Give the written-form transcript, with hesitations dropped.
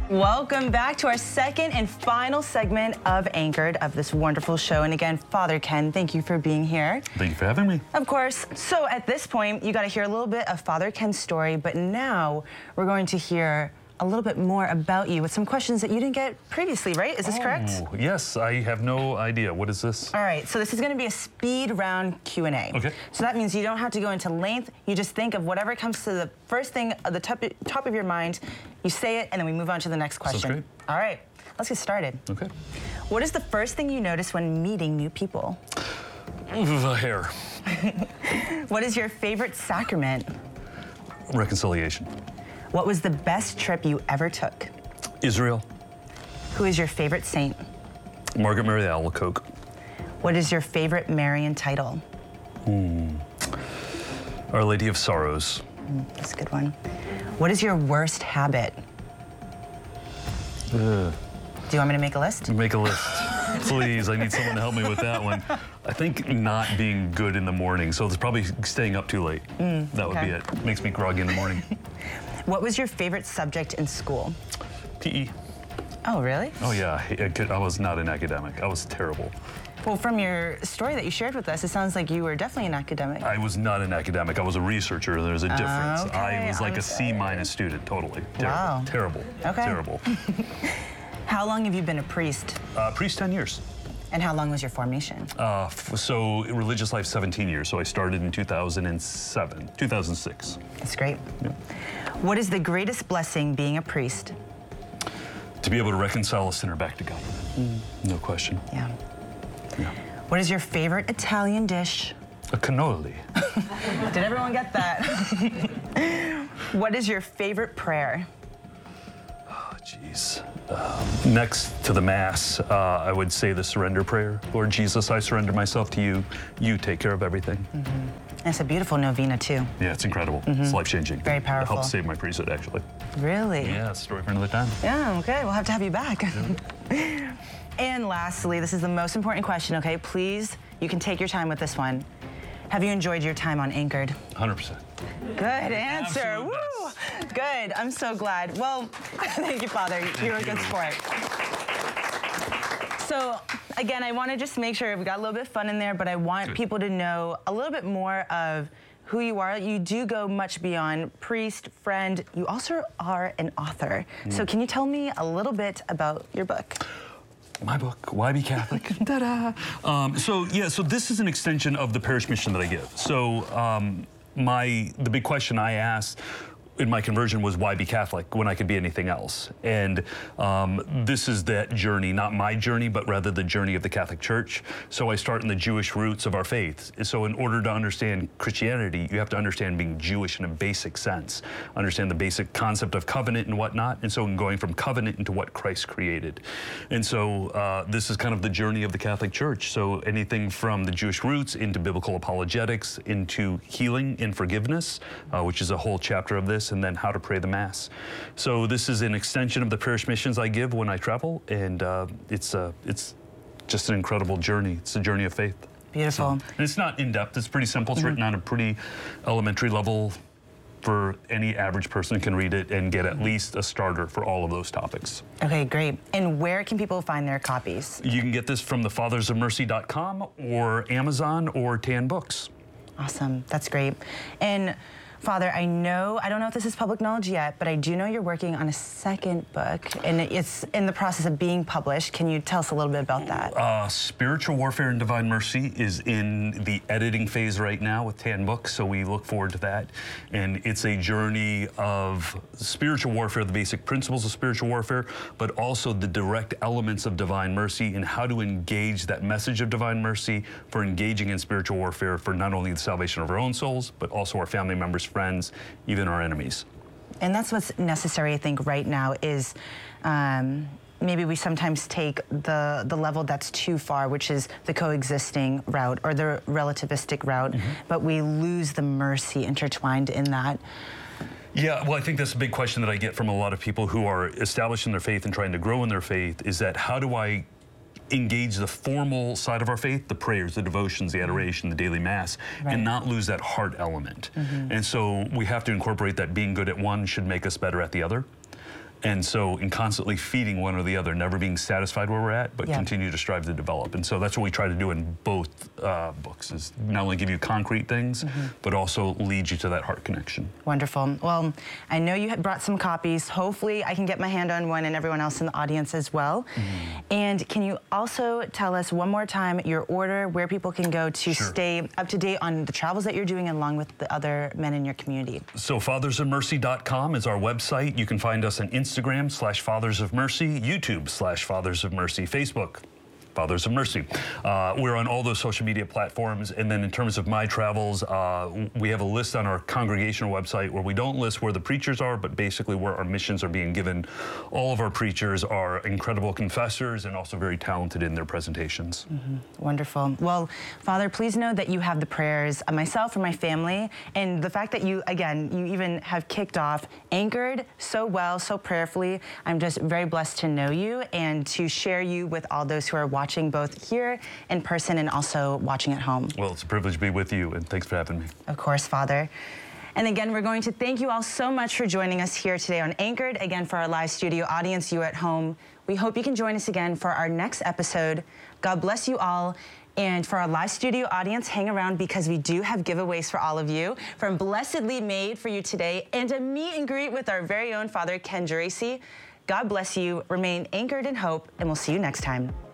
Welcome back to our second and final segment of Anchored of this wonderful show. And again, Father Ken, thank you for being here. Thank you for having me. Of course. So at this point, you got to hear a little bit of Father Ken's story, but now we're going to hear a little bit more about you with some questions that you didn't get previously, right? Is this correct? Yes, I have no idea. What is this? All right, so this is going to be a speed round Q&A. Okay. So that means you don't have to go into length. You just think of whatever comes to the first thing at the top of your mind. You say it, and then we move on to the next question. Sounds great. All right, let's get started. Okay. What is the first thing you notice when meeting new people? The hair. What is your favorite sacrament? Reconciliation. What was the best trip you ever took? Israel. Who is your favorite saint? Margaret Mary Alacoque. What is your favorite Marian title? Our Lady of Sorrows. That's a good one. What is your worst habit? Do you want me to make a list? Make a list. Please, I need someone to help me with that one. I think not being good in the morning, so it's probably staying up too late. That would be it. Makes me groggy in the morning. What was your favorite subject in school? PE. Oh, really? Oh yeah, I was not an academic. I was terrible. Well, from your story that you shared with us, it sounds like you were definitely an academic. I was not an academic. I was a reacher. There's a difference. Okay, I was like a C- student, totally. Wow. Terrible. Okay. Terrible. How long have you been a priest? Priest 10 years. And how long was your formation? So religious life 17 years. So I started in 2006. That's great. Yeah. What is the greatest blessing being a priest? To be able to reconcile a sinner back to God. No question. Yeah. Yeah. What is your favorite Italian dish? A cannoli. Did everyone get that? What is your favorite prayer? Oh, jeez. Next to the Mass, I would say the surrender prayer. Lord Jesus, I surrender myself to you. You take care of everything. And it's a beautiful novena, too. Yeah, it's incredible. It's life-changing. Very powerful. It helped save my priesthood, actually. Really? Yeah, story for another time. Yeah, okay. We'll have to have you back. And lastly, this is the most important question, okay? Please, you can take your time with this one. Have you enjoyed your time on Anchored? 100%. Good answer. Absolute Woo! Good. I'm so glad. Well, thank you, Father. You're a good sport. So, again, I want to just make sure we got a little bit of fun in there, but I want people to know a little bit more of who you are. You do go much beyond priest, friend. You also are an author. So can you tell me a little bit about your book? My book, Why Be Catholic? Ta-da! So this is an extension of the parish mission that I give. So the big question I asked in my conversion was, why be Catholic when I could be anything else? And this is that journey, not my journey, but rather the journey of the Catholic Church. So I start in the Jewish roots of our faith. So in order to understand Christianity, you have to understand being Jewish in a basic sense, understand the basic concept of covenant and whatnot. And so in going from covenant into what Christ created. And so this is kind of the journey of the Catholic Church. So anything from the Jewish roots into biblical apologetics, into healing and forgiveness, which is a whole chapter of this, and then how to pray the Mass. So this is an extension of the parish missions I give when I travel, and it's just an incredible journey. It's a journey of faith. Beautiful. And it's not in-depth. It's pretty simple. It's written on a pretty elementary level for any average person can read it and get at least a starter for all of those topics. Okay, great. And where can people find their copies? You can get this from thefathersofmercy.com or Amazon or Tan Books. Awesome. That's great. And Father, I don't know if this is public knowledge yet, but I do know you're working on a second book, and it's in the process of being published. Can you tell us a little bit about that? Spiritual Warfare and Divine Mercy is in the editing phase right now with Tan Books, so we look forward to that. And it's a journey of spiritual warfare, the basic principles of spiritual warfare, but also the direct elements of divine mercy and how to engage that message of divine mercy for engaging in spiritual warfare for not only the salvation of our own souls, but also our family members, friends, even our enemies. And that's what's necessary, I think, right now is maybe we sometimes take the level that's too far, which is the coexisting route or the relativistic route, but we lose the mercy intertwined in that. Yeah, well, I think that's a big question that I get from a lot of people who are established in their faith and trying to grow in their faith, is that how do I engage the formal side of our faith, the prayers, the devotions, the adoration, the daily Mass, and not lose that heart element. And so we have to incorporate that being good at one should make us better at the other. And so in constantly feeding one or the other, never being satisfied where we're at, but continue to strive to develop. And so that's what we try to do in both books, is not only give you concrete things, but also lead you to that heart connection. Wonderful. Well, I know you had brought some copies. Hopefully I can get my hand on one and everyone else in the audience as well. And can you also tell us one more time your order, where people can go to stay up to date on the travels that you're doing along with the other men in your community? So fathersofmercy.com is our website. You can find us on Instagram /Fathers of Mercy, YouTube /Fathers of Mercy, Facebook Fathers of Mercy. We're on all those social media platforms. And then in terms of my travels, we have a list on our congregational website where we don't list where the preachers are, but basically where our missions are being given. All of our preachers are incredible confessors and also very talented in their presentations. Wonderful. Well, Father, please know that you have the prayers of myself and my family, and the fact that you, again, you even have kicked off Anchored so well, so prayerfully. I'm just very blessed to know you and to share you with all those who are watching both here in person and also watching at home. Well, it's a privilege to be with you, and thanks for having me. Of course, Father. And again, we're going to thank you all so much for joining us here today on Anchored. Again, for our live studio audience, you at home, we hope you can join us again for our next episode. God bless you all. And for our live studio audience, hang around because we do have giveaways for all of you from Blessedly Made for you today, and a meet and greet with our very own Father Ken Geraci. God bless you, remain anchored in hope, and we'll see you next time.